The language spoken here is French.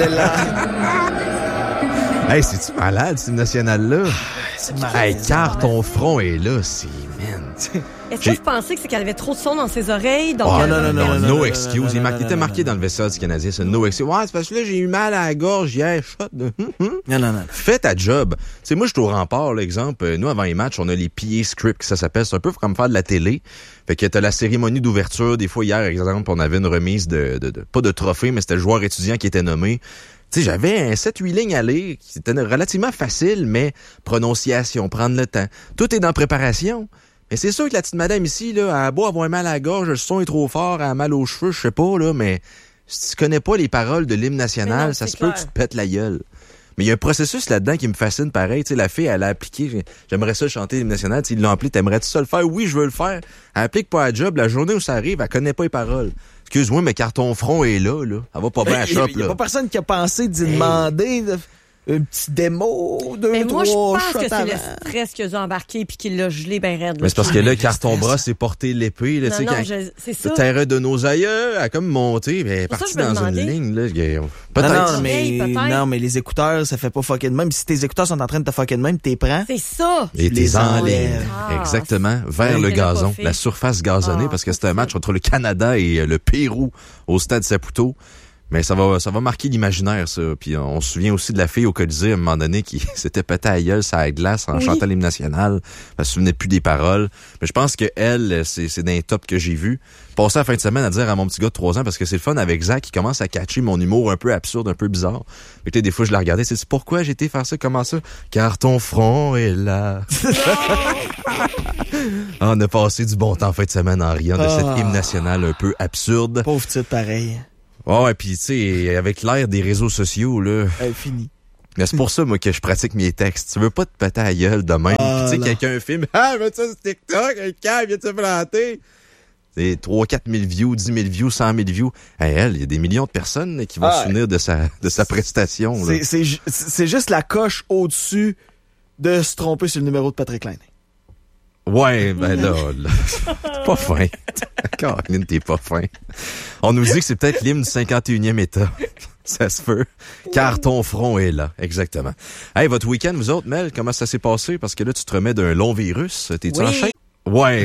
là. Hey, c'est-tu malade, ce national-là? C'est malade. Hey, car ton front est là, c'est man. Est-ce que vous pensez que c'est qu'elle avait trop de son dans ses oreilles? Donc non, non, excuse. Il était marqué dans le vestiaire du Canadien, c'est no excuse. Ouais, c'est parce que là, j'ai eu mal à la gorge hier. Shot de... Non. Fais ta job. Tu sais, moi, je suis au rempart, l'exemple. Nous, avant les matchs, on a les PA scripts, ça s'appelle. C'est un peu comme faire de la télé. Fait que t'as la cérémonie d'ouverture. Des fois, hier, exemple, on avait une remise pas de trophée, mais c'était le joueur étudiant qui était nommé. Tu sais, j'avais 7-8 lignes à lire, qui étaient relativement facile, mais prononciation, prendre le temps. Tout est dans préparation. Mais c'est sûr que la petite madame ici, là, elle a beau avoir mal à la gorge, le son est trop fort, elle a mal aux cheveux, je sais pas, là, mais si tu connais pas les paroles de l'hymne national, non, ça se clair. peut que tu te pètes la gueule. Mais il y a un processus là-dedans qui me fascine pareil. Tu sais, la fille, elle a appliqué, j'aimerais ça chanter l'hymne national. Ils l'ont appelé, t'aimerais-tu ça le faire? Oui, je veux le faire. Elle applique pas à job, la journée où ça arrive, elle connaît pas les paroles. Excuse-moi, mais car ton front est là. Elle va pas bien à la shop, Il y a là. pas personne qui a pensé d'y demander un petit démo, Mais moi, je pense shots que c'est le avant. stress qu'ils ont embarqué puis qu'il l'a gelé bien raide. Mais c'est parce que là, carton bras, c'est porter l'épée, là, tu sais, Non, quand c'est ça. le terrain de nos aïeux a comme monté, mais elle est Pour ça, partie je me dans une demandais. ligne, là. Peut-être. Peut-être. Mais les écouteurs, ça fait pas fucker de même. Si tes écouteurs sont en train de te fucker de même, t'es prends. C'est ça. Et les tes enlèves. enlèves. Exactement. Vers Oui, le qu'elle a pas gazon. fait. La surface gazonnée, parce que c'est un match entre le Canada et le Pérou au stade Saputo. Mais ça va marquer l'imaginaire, ça. Puis on se souvient aussi de la fille au Colisée, à un moment donné, qui s'était pété à la gueule sur la glace en chantant l'hymne national. Elle se souvenait plus des paroles. Mais je pense que elle, c'est dans les tops que j'ai vu. Passer la fin de semaine à dire à mon petit gars de 3 ans, parce que c'est le fun avec Zach, qui commence à catcher mon humour un peu absurde, un peu bizarre. Fait que des fois, je la regardais, c'est pourquoi j'ai été faire ça, comment ça? Car ton front est là. On a passé du bon temps en fin de semaine en riant de cet hymne national un peu absurde. Pauvre titre pareil. Ouais, puis tu sais, avec l'ère des réseaux sociaux, là. Fini. Mais c'est pour ça, moi, que je pratique mes textes. Tu veux pas te péter à la gueule de même. Tu sais, quelqu'un filme, mais ça, c'est TikTok, un câble, vient de se planter. C'est 3-4 000 views, 10 000 views, 100 000 views. Hey, il y a des millions de personnes là, qui vont se souvenir de sa prestation. Là. C'est juste la coche au-dessus de se tromper sur le numéro de Patrick Laine. Ouais, ben là. T'es pas fin. Caroline, t'es pas fin. On nous dit que c'est peut-être l'hymne du 51e État. Ça se peut. Car ton front est là. Exactement. Hey, votre week-end, vous autres, Mel, comment ça s'est passé? Parce que là, tu te remets d'un long virus. T'es-tu en chaîne? Ouais.